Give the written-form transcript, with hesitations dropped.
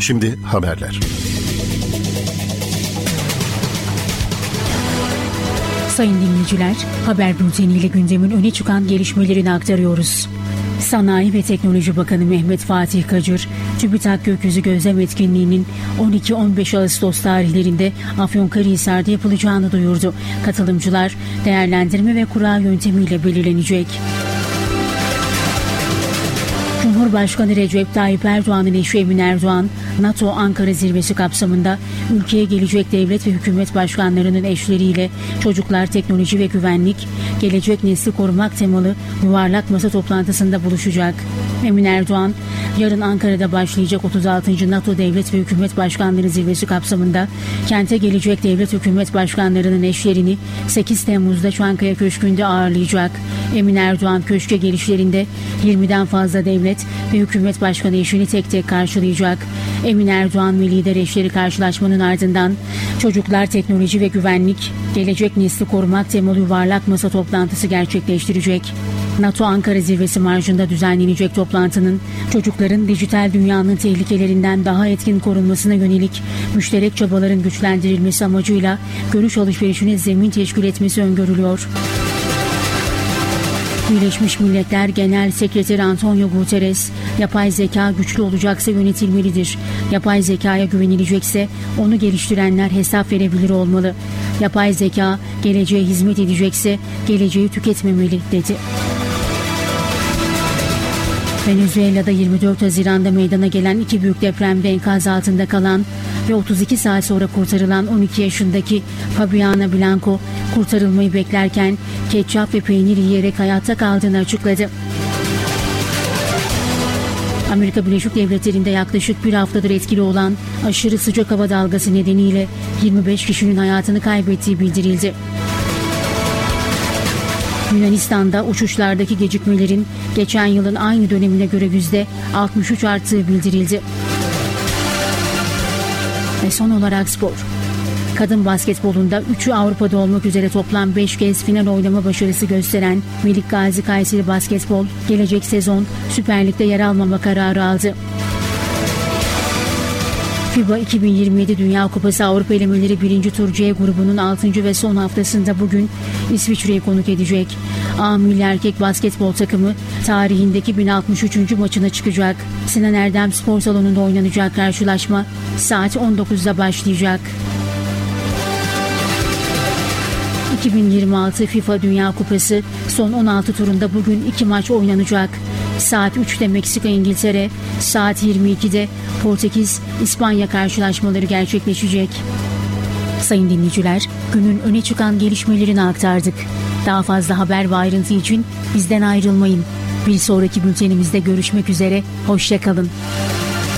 Şimdi haberler. Sayın dinleyiciler, haber bülteniyle gündemin öne çıkan gelişmelerini aktarıyoruz. Sanayi ve Teknoloji Bakanı Mehmet Fatih Kacır, TÜBİTAK Gökyüzü Gözlem Etkinliği'nin 12-15 Ağustos tarihlerinde Afyonkarahisar'da yapılacağını duyurdu. Katılımcılar değerlendirme ve kura yöntemiyle belirlenecek. Cumhurbaşkanı Recep Tayyip Erdoğan'ın eşi Emin Erdoğan, NATO Ankara Zirvesi kapsamında ülkeye gelecek devlet ve hükümet başkanlarının eşleriyle Çocuklar, Teknoloji ve Güvenlik, Gelecek Nesli Korumak temalı yuvarlak masa toplantısında buluşacak. Emin Erdoğan, yarın Ankara'da başlayacak 36. NATO Devlet ve Hükümet Başkanları Zirvesi kapsamında kente gelecek devlet hükümet başkanlarının eşlerini 8 Temmuz'da Çankaya Köşkü'nde ağırlayacak. Emin Erdoğan köşke gelişlerinde 20'den fazla devlet ve hükümet başkanı eşini tek tek karşılayacak. Emin Erdoğan ve lider eşleri karşılaşmanın ardından Çocuklar, Teknoloji ve Güvenlik, Gelecek Nesli Korumak temalı yuvarlak masa toplantısı gerçekleştirecek. NATO Ankara Zirvesi marjında düzenlenecek toplantının çocukların dijital dünyanın tehlikelerinden daha etkin korunmasına yönelik müşterek çabaların güçlendirilmesi amacıyla görüş alışverişine zemin teşkil etmesi öngörülüyor. Birleşmiş Milletler Genel Sekreteri Antonio Guterres, yapay zeka güçlü olacaksa yönetilmelidir. Yapay zekaya güvenilecekse onu geliştirenler hesap verebilir olmalı. Yapay zeka geleceğe hizmet edecekse geleceği tüketmemeli, dedi. Venezuela'da 24 Haziran'da meydana gelen iki büyük depremde enkaz altında kalan ve 32 saat sonra kurtarılan 12 yaşındaki Fabiana Blanco kurtarılmayı beklerken ketçap ve peynir yiyerek hayatta kaldığını açıkladı. Amerika Birleşik Devletleri'nde yaklaşık bir haftadır etkili olan aşırı sıcak hava dalgası nedeniyle 25 kişinin hayatını kaybettiği bildirildi. Yunanistan'da uçuşlardaki gecikmelerin geçen yılın aynı dönemine göre %63 arttığı bildirildi. Ve son olarak spor. Kadın basketbolunda 3'ü Avrupa'da olmak üzere toplam 5 kez final oynama başarısı gösteren Melik Gazi Kayseri Basketbol, gelecek sezon Süper Lig'de yer almama kararı aldı. FIBA 2027 Dünya Kupası Avrupa elemeleri 1. tur C grubunun 6. ve son haftasında bugün İsviçre'yi konuk edecek. A Milli Erkek Basketbol takımı tarihindeki 1063. maçına çıkacak. Sinan Erdem Spor Salonu'nda oynanacak karşılaşma saat 19'da başlayacak. 2026 FIFA Dünya Kupası son 16 turunda bugün 2 maç oynanacak. Saat 3'te Meksika-İngiltere, saat 22'de Portekiz-İspanya karşılaşmaları gerçekleşecek. Sayın dinleyiciler, günün öne çıkan gelişmelerini aktardık. Daha fazla haber ve ayrıntı için bizden ayrılmayın. Bir sonraki bültenimizde görüşmek üzere, hoşça kalın.